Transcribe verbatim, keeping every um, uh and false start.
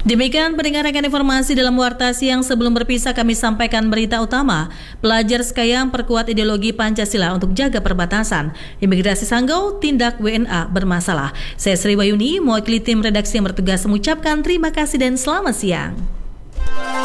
Demikian pendengar rekan informasi dalam Warta Siang. Sebelum berpisah kami sampaikan berita utama. Pelajar Sekayam perkuat ideologi Pancasila untuk jaga perbatasan. Imigrasi Sanggau tindak W N A bermasalah. Saya Sri Wayuni, mewakili tim redaksi yang bertugas mengucapkan terima kasih dan selamat siang.